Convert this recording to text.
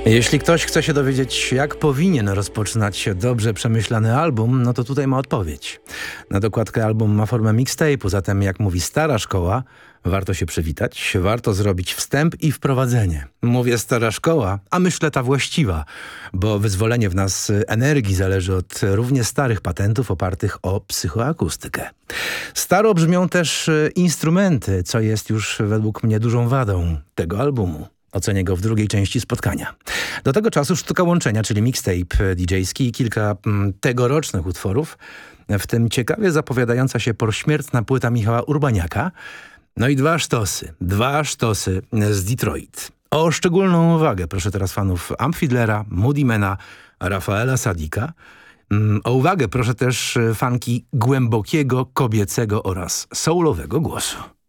Jeśli ktoś chce się dowiedzieć, jak powinien rozpoczynać się dobrze przemyślany album, no to tutaj ma odpowiedź. Na dokładkę album ma formę mixtape'u, zatem jak mówi stara szkoła, warto się przywitać, warto zrobić wstęp i wprowadzenie. Mówię stara szkoła, a myślę ta właściwa, bo wyzwolenie w nas energii zależy od równie starych patentów opartych o psychoakustykę. Staro brzmią też instrumenty, co jest już według mnie dużą wadą tego albumu. Ocenię go w drugiej części spotkania. Do tego czasu sztuka łączenia, czyli mixtape DJ-ski i kilka tegorocznych utworów, w tym ciekawie zapowiadająca się pośmiertna płyta Michała Urbaniaka, no i dwa sztosy z Detroit. O szczególną uwagę proszę teraz fanów Amfidlera, Moodymana, Rafaela Sadika. O uwagę proszę też fanki głębokiego, kobiecego oraz soulowego głosu.